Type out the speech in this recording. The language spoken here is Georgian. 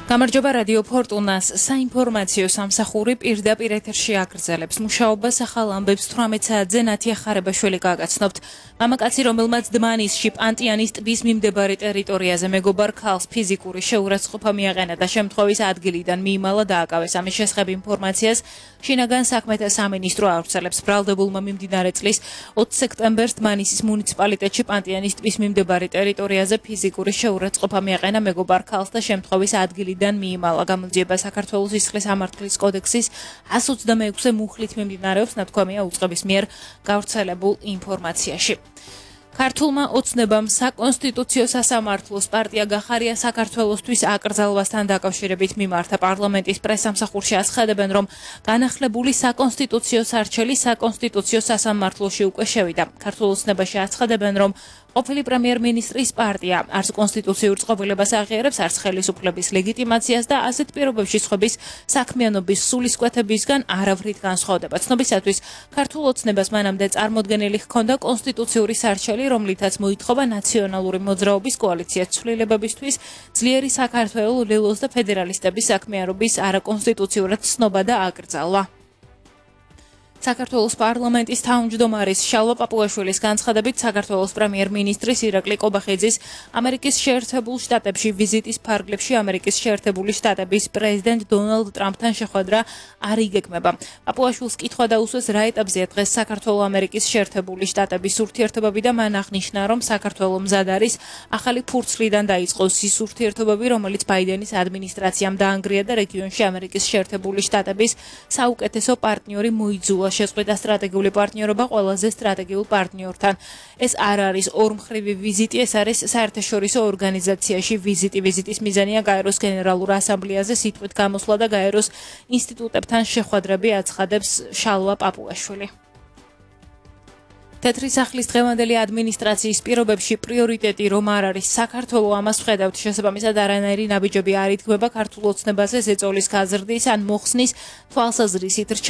გამარჯობა რადიო ფორტუნას საინფორმაციო სამსახური პირდაპირ ეთერში აგრძელებს მუშაობას ახალ ამბებს 18 საათზე ნათია ხარებაშვილი გაგაცნობთ. მამაკაცი, რომელმაც დმანისში პანტიანის ტბის მიმდებარე ტერიტორიაზე მეგობარ ქალს ფიზიკური შეურაცხყოფა მიაყენა და შემთხვევის ადგილიდან მიიმალა დააკავეს. ამის შესახებ ინფორმაციას შინაგან საქმეთა სამინისტრო ავრცელებს. ბრალდებულმა მიმდინარე წლის 20 სექტემბერს დმანისის მუნიციპალიტეტში პანტიანის ტბის მიმდებარე ტერიტორიაზე ფიზიკური შეურაცხყოფა მიაყენა მეგობარ ქალს და შემთხვევის ადგილიდან მიიმალა. გამოძიება საქართველოს სისხლის სამართლის კოდექსის 126-ე მუხლით მიმდინარეობს, ნათქვამია უწყების მიერ გავრცელებულ ინფორმაციაში. ქართულმა ოცნებამ საკონსტიტუციო სასამართლოს პარტია გახარია საქართველოსთვის აკრძალვასთან დაკავშირებით მიმართა. პარლამენტის პრესსამსახურში აცხადებენ, რომ განახლებული საკონსტიტუციო სარჩელი საკონსტიტუციო სასამართლოში უკვე შევიდა. ქართულ ოცნებაში აცხადებენ, რომ ყოფილი პრემიერ-მინისტრის პარტია არც კონსტიტუციურ წყობილებას აღიარებს, არც ხელისუფლების ლეგიტიმაციას და ასეთ პირობებში სხვების საქმიანობის სულისკვეთებისგან არავრით განსხვავდება. ცნობისათვის ქართულ ოცნებას მანამდე წარმოდგენილი ჰქონდა კონსტიტუციური სარჩელი, რომლითაც მოითხოვა ნაციონალური მოძრაობის კოალიციას ცვლილებებისთვის ძლიერი საქართველო, ლილოს და ფედერალისტების საქმიანობის არაკონსტიტუციურად ცნობა და აკრძალვა. საქართველოს პარლამენტის თავმჯდომარის შალვა პაპუაშვილის განცხადებით, საქართველოს პრემიერ-მინისტრის ირაკლი კობახიძის ამერიკის შეერთებულ შტატებში ვიზიტის ფარგლებში ამერიკის შეერთებული შტატების პრეზიდენტ დონალდ ტრამპთან შეხვედრა არ იგეგმება. პაპუაშვილს კითხვა დაუსვეს, რა ეტაპზეა დღეს საქართველო-ამერიკის შეერთებული შტატების ურთიერთობები და მან აღნიშნა, რომ საქართველო მზად არის ახალი ფურცლიდან დაიწყოს ის ურთიერთობები, რომელიც ბაიდენის ადმინისტრაციამ დაანგრია და რეგიონში ამერიკის შეერთებული შტატების საუკეთესო პარტნიორი მოიძულა. შეწყვეტა სტრატეგიული პარტნიორობა ყველაზე სტრატეგიულ პარტნიორთან. ეს არ არის ორმხრივი ვიზიტი, ეს არის საერთაშორისო ორგანიზაციაში ვიზიტი. ვიზიტის მიზანია გაეროს გენერალურ ასამბლეაზე სიტყვით გამოსვლა და გაეროს ინსტიტუტებთან შეხვედრები, აცხადებს შალვა პაპუაშვილი. თეთრი სახლის დღევანდელი ადმინისტრაციის პირობებში პრიორიტეტი რომ არ არის საქართველო, ამას ვხედავთ. შესაბამისად არანაირი ნაბიჯები არ იდგმება ქართულ ოცნებაზე ზეწოლის გაზრდის ან მოხსნის თვალსაზრისით.